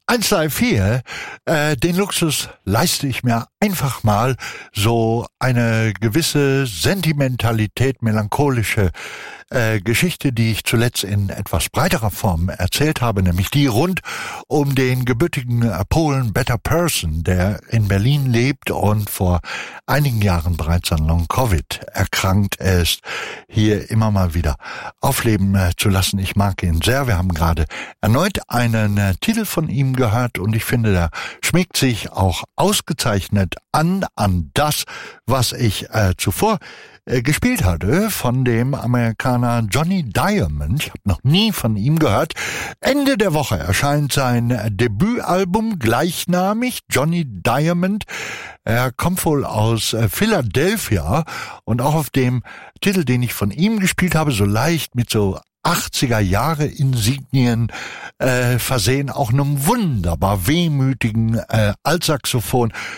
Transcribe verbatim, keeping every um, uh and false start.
eins drei vier, äh, den Luxus leiste ich mir einfach mal, so eine gewisse Sentimentalität, melancholische äh, Geschichte, die ich zuletzt in etwas breiterer Form erzählt habe, nämlich die rund um den gebürtigen äh, Polen Better Person, der in Berlin lebt und vor einigen Jahren bereits an Long-Covid erkrankt ist, hier immer mal wieder aufleben äh, zu lassen. Ich mag ihn sehr. Wir haben gerade erneut einen äh, Titel von ihm gehört und ich finde, der schmiegt sich auch ausgezeichnet an, an das, was ich äh, zuvor äh, gespielt hatte von dem Amerikaner Johnny Diamond. Ich habe noch nie von ihm gehört. Ende der Woche erscheint sein äh, Debütalbum gleichnamig, Johnny Diamond. Er kommt wohl aus äh, Philadelphia und auch auf dem Titel, den ich von ihm gespielt habe, so leicht mit so achtziger Jahre Insignien äh, versehen, auch einem wunderbar wehmütigen äh, Altsaxophon,